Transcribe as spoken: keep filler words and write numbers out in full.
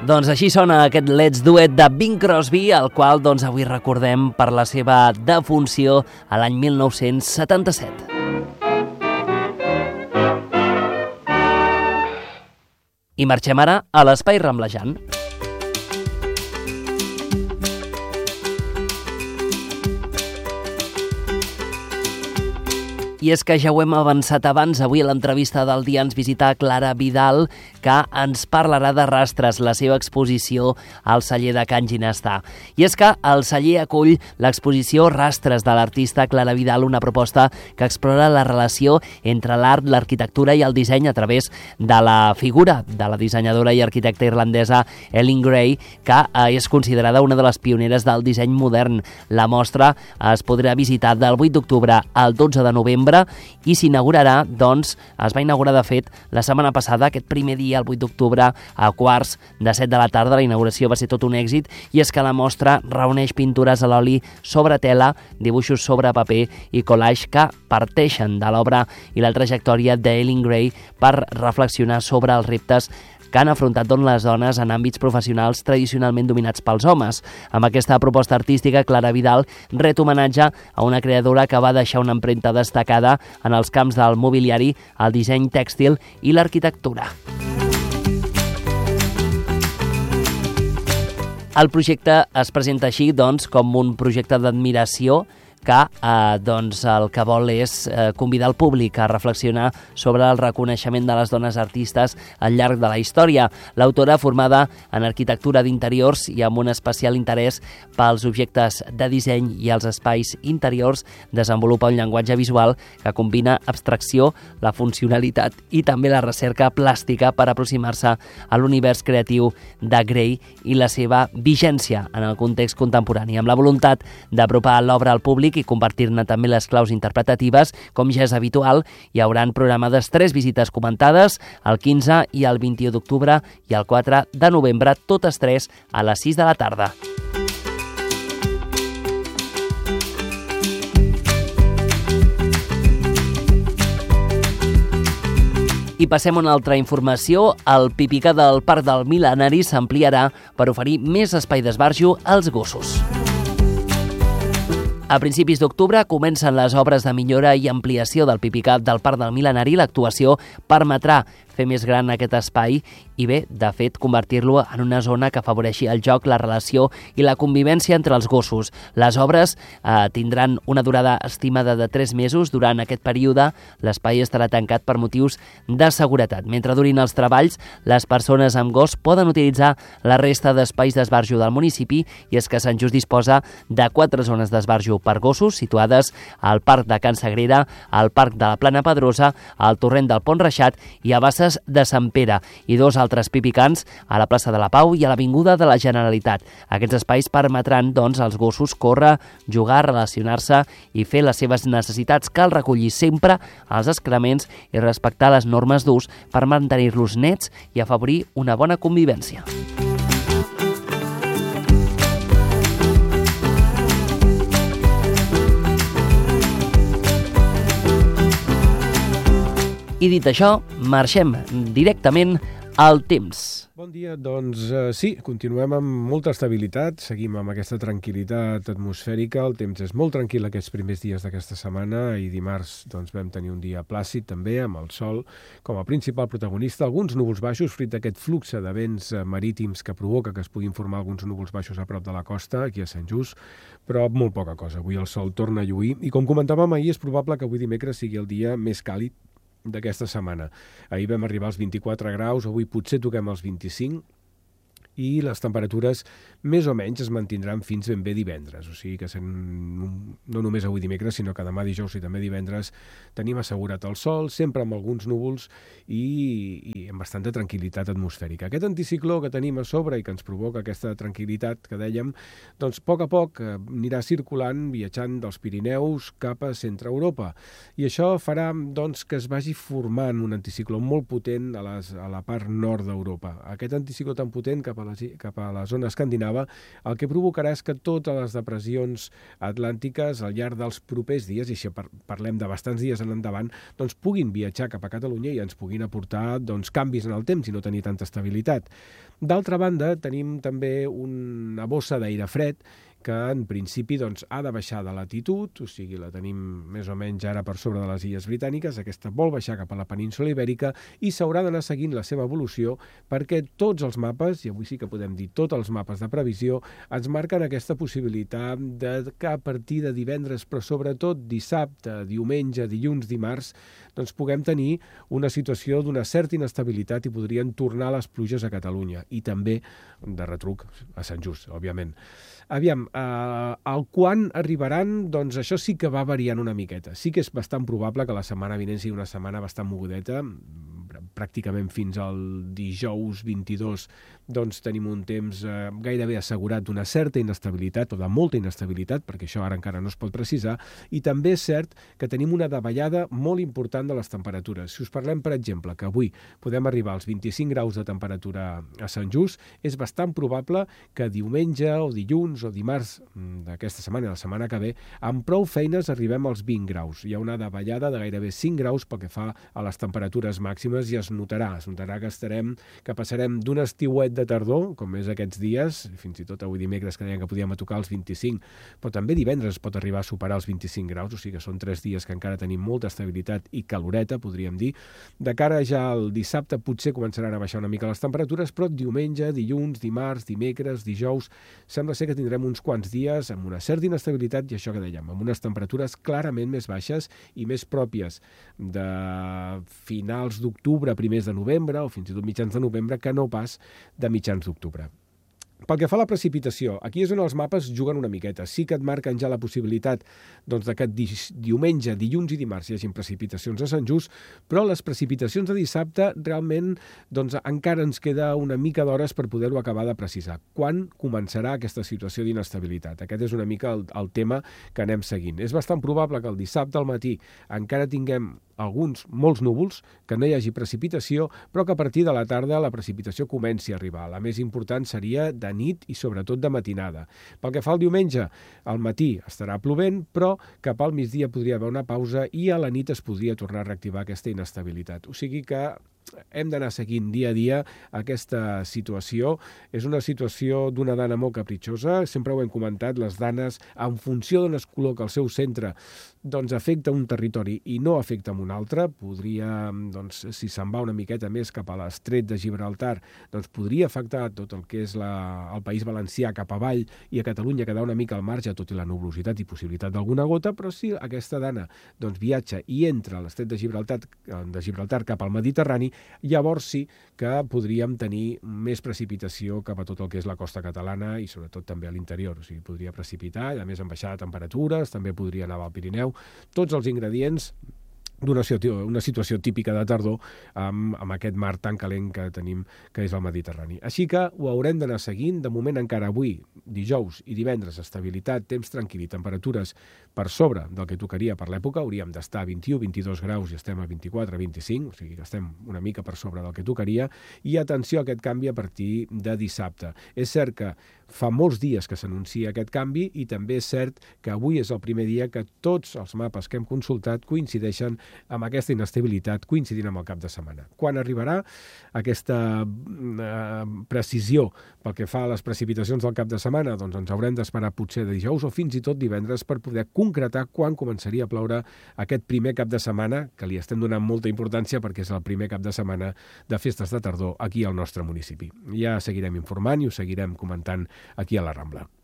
Doncs així sona aquest Let's Do It de Bing Crosby, el qual doncs, avui recordem per la seva defunció a l'any mil nou-cents setanta-set. I marxem ara a l'Espai Ramblejant. I és que ja ho hem avançat abans, avui a l'entrevista del dia ens visita Clara Vidal, que ens parlarà de Rastres, la seva exposició al celler de Can Ginestà. I és que el celler acull l'exposició Rastres de l'artista Clara Vidal, una proposta que explora la relació entre l'art, l'arquitectura i el disseny a través de la figura de la dissenyadora i arquitecta irlandesa Eileen Gray, que és considerada una de les pioneres del disseny modern. La mostra es podrà visitar del vuit d'octubre al dotze de novembre i s'inaugurarà, doncs, es va inaugurar de fet la setmana passada, aquest primer dia, el vuit d'octubre, a quarts de set de la tarda. La inauguració va ser tot un èxit i és que la mostra reuneix pintures a l'oli sobre tela, dibuixos sobre paper i collage que parteixen de l'obra i la trajectòria d'Eileen Gray per reflexionar sobre els reptes que han afrontat doncs, les dones en àmbits professionals tradicionalment dominats pels homes. Amb aquesta proposta artística, Clara Vidal ret homenatge a una creadora que va deixar una empremta destacada en els camps del mobiliari, el disseny tèxtil i l'arquitectura. El projecte es presenta així doncs, com un projecte d'admiració que eh, doncs el que vol és eh, convidar el públic a reflexionar sobre el reconeixement de les dones artistes al llarg de la història. L'autora, formada en arquitectura d'interiors i amb un especial interès pels objectes de disseny i els espais interiors, desenvolupa un llenguatge visual que combina abstracció, la funcionalitat i també la recerca plàstica per aproximar-se a l'univers creatiu de Gray i la seva vigència en el context contemporani, amb la voluntat d'apropar l'obra al públic i compartir-ne també les claus interpretatives. Com ja és habitual, hi hauran programades tres visites comentades, el quinze i el vint-i-u d'octubre i el quatre de novembre, totes tres a les sis de la tarda. I passem a una altra informació. El Pipicà del Parc del Mil·lenari s'ampliarà per oferir més espai d'esbarjo als gossos. A principis d'octubre comencen les obres de millora i ampliació del Pipicà del Parc del Mil·lenari. L'actuació permetrà fer més gran aquest espai i bé, de fet, convertir-lo en una zona que afavoreixi el joc, la relació i la convivència entre els gossos. Les obres eh, tindran una durada estimada de tres mesos. Durant aquest període, l'espai estarà tancat per motius de seguretat. Mentre durin els treballs, les persones amb gos poden utilitzar la resta d'espais d'esbarjo del municipi, i és que Sant Just disposa de quatre zones d'esbarjo per gossos situades al Parc de Can Sagrera, al Parc de la Plana Pedrosa, al Torrent del Pont Reixat i a Basses de Sant Pere, i dos altres pipicans a la plaça de la Pau i a l'Avinguda de la Generalitat. Aquests espais permetran doncs, als gossos córrer, jugar, relacionar-se i fer les seves necessitats. Cal recollir sempre els excrements i respectar les normes d'ús per mantenir-los nets i afavorir una bona convivència. I dit això, marxem directament al temps. Bon dia, doncs uh, sí, continuem amb molta estabilitat, seguim amb aquesta tranquil·litat atmosfèrica, el temps és molt tranquil aquests primers dies d'aquesta setmana i dimarts doncs, vam tenir un dia plàcid també, amb el sol com a principal protagonista, alguns núvols baixos fruit d'aquest flux de vents marítims que provoca que es puguin formar alguns núvols baixos a prop de la costa, aquí a Sant Just, però molt poca cosa. Avui el sol torna a lluir i com comentàvem ahir, és probable que avui dimecres sigui el dia més càlid d'aquesta setmana. Ahir vam arribar als vint-i-quatre graus, avui potser toquem els vint-i-cinc i les temperatures més o menys es mantindran fins ben bé divendres, o sigui que no només avui dimecres, sinó que demà dijous i també divendres tenim assegurat el sol, sempre amb alguns núvols i, i amb bastanta tranquil·litat atmosfèrica. Aquest anticicló que tenim a sobre i que ens provoca aquesta tranquil·litat que dèiem, doncs a poc a poc anirà circulant, viatjant dels Pirineus cap a centre Europa, i això farà doncs, que es vagi formant un anticicló molt potent a, les, a la part nord d'Europa. Aquest anticicló tan potent cap a la, cap a la zona escandinava, el que provocarà és que totes les depressions atlàntiques al llarg dels propers dies, i si parlem de bastants dies en endavant, doncs puguin viatjar cap a Catalunya i ens puguin aportar doncs, canvis en el temps i no tenir tanta estabilitat. D'altra banda, tenim també una bossa d'aire fred que en principi doncs, ha de baixar de latitud, o sigui, la tenim més o menys ara per sobre de les Illes Britàniques, aquesta vol baixar cap a la península Ibèrica i s'haurà d'anar seguint la seva evolució perquè tots els mapes, i avui sí que podem dir tots els mapes de previsió, ens marquen aquesta possibilitat de que a partir de divendres, però sobretot dissabte, diumenge, dilluns, dimarts, doncs puguem tenir una situació d'una certa inestabilitat i podrien tornar les pluges a Catalunya i també, de retruc, a Sant Just, òbviament. Aviam, eh, el quan arribaran, doncs això sí que va variant una miqueta. Sí que és bastant probable que la setmana vinent sigui una setmana bastant mogudeta, pràcticament fins al dijous vint-i-dos doncs tenim un temps eh, gairebé assegurat d'una certa inestabilitat o de molta inestabilitat, perquè això ara encara no es pot precisar, i també és cert que tenim una davallada molt important de les temperatures. Si us parlem, per exemple, que avui podem arribar als vint-i-cinc graus de temperatura a Sant Just, és bastant probable que diumenge o dilluns o dimarts d'aquesta setmana, la setmana que ve, amb prou feines arribem als vint graus. Hi ha una davallada de gairebé cinc graus pel que fa a les temperatures màximes i es notarà, es notarà que estarem, que passarem d'un estiuet de tardor, com és aquests dies, fins i tot avui dimecres que deien que podíem tocar els vint-i-cinc, però també divendres pot arribar a superar els vint-i-cinc graus, o sigui que són tres dies que encara tenim molta estabilitat i caloreta, podríem dir. De cara ja al dissabte potser començaran a baixar una mica les temperatures, però diumenge, dilluns, dimarts, dimecres, dijous, sembla ser que tindrem uns quants dies amb una certa inestabilitat i això que dèiem, amb unes temperatures clarament més baixes i més pròpies de finals d'octubre, primers de novembre o fins i tot mitjans de novembre que no pas de mitjans d'octubre. Pel que fa a la precipitació, aquí és on els mapes juguen una miqueta. Sí que et marquen ja la possibilitat doncs, de que di diumenge, dilluns i dimarts hi hagin precipitacions a Sant Just, però les precipitacions de dissabte realment doncs, encara ens queda una mica d'hores per poder-ho acabar de precisar. Quan començarà aquesta situació d'inestabilitat? Aquest és una mica el, el tema que anem seguint. És bastant probable que el dissabte al matí encara tinguem alguns, molts núvols, que no hi hagi precipitació, però que a partir de la tarda la precipitació comenci a arribar. La més important seria de nit i sobretot de matinada. Pel que fa al diumenge, al matí estarà plovent, però cap al migdia podria haver una pausa i a la nit es podria tornar a reactivar aquesta inestabilitat. O sigui que hem d'anar seguint dia a dia aquesta situació. És una situació d'una dana molt capritxosa, sempre ho hem comentat, les danes, en funció d'on es col·loca el seu centre, doncs afecta un territori i no afecta un altre. Podria, doncs, si se'n va una miqueta més cap a l'estret de Gibraltar, doncs podria afectar tot el que és la, el País Valencià cap avall i a Catalunya quedar una mica al marge, tot i la nuvolositat i possibilitat d'alguna gota, però si aquesta dana doncs, viatja i entra a l'estret de Gibraltar, de Gibraltar cap al Mediterrani, llavors sí que podríem tenir més precipitació cap a tot el que és la costa catalana i sobretot també a l'interior. O sigui, podria precipitar i a més amb baixada de temperatures, també podria nevar al Pirineu. Tots els ingredients d'una una situació típica de tardor amb, amb aquest mar tan calent que tenim, que és el Mediterrani. Així que ho haurem d'anar seguint. De moment encara avui, dijous i divendres, estabilitat, temps tranquil i temperatures per sobre del que tocaria per l'època. Hauríem d'estar a vint-i-u, vint-i-dos graus i estem a vint-i-quatre, vint-i-cinc, o sigui que estem una mica per sobre del que tocaria. I atenció a aquest canvi a partir de dissabte. És cert que fa molts dies que s'anuncia aquest canvi i també és cert que avui és el primer dia que tots els mapes que hem consultat coincideixen amb aquesta inestabilitat, coincidint amb el cap de setmana. Quan arribarà aquesta eh, precisió pel que fa a les precipitacions del cap de setmana? Doncs ens haurem d'esperar potser de dijous o fins i tot divendres per poder concretar quan començaria a ploure aquest primer cap de setmana, que li estem donant molta importància perquè és el primer cap de setmana de festes de tardor aquí al nostre municipi. Ja seguirem informant i ho seguirem comentant aquí a la Rambla.